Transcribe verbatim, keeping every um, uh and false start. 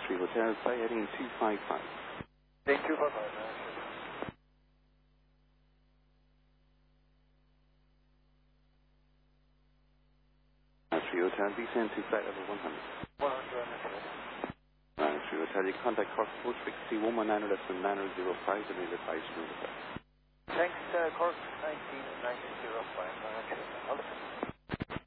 Three Hotel, flight heading two five five. Heading two five five, uh, Three Hotel, descend to flight level one hundred. one hundred, uh, Uh, Three Hotel, you contact Cork Coach frequency one one nine less than nine zero five and the advice from the Thanks, uh, Cork nineteen ninety five, uh,